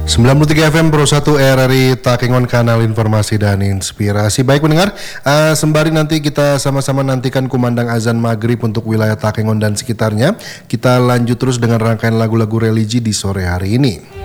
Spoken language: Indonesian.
93 FM Pro 1 RRI Takengon, kanal informasi dan inspirasi. Baik pendengar, sembari nanti kita sama-sama nantikan kumandang azan maghrib untuk wilayah Takengon dan sekitarnya, kita lanjut terus dengan rangkaian lagu-lagu religi di sore hari ini.